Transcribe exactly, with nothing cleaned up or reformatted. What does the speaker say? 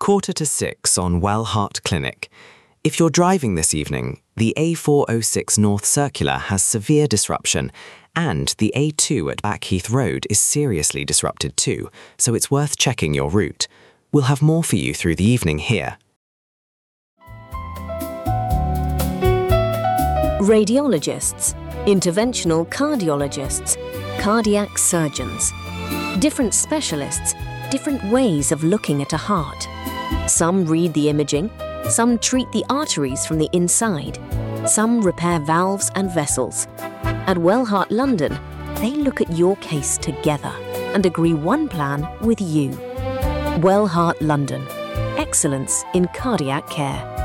quarter to six on Wellheart Clinic. If you're driving this evening, the A four oh six North Circular has severe disruption, and the A two at Backheath Road is seriously disrupted too, so it's worth checking your route. We'll have more for you through the evening here. Radiologists, interventional cardiologists, cardiac surgeons. Different specialists, different ways of looking at a heart. Some read the imaging, some treat the arteries from the inside, some repair valves and vessels. At Wellheart London, they look at your case together and agree one plan with you. Wellheart London, excellence in cardiac care.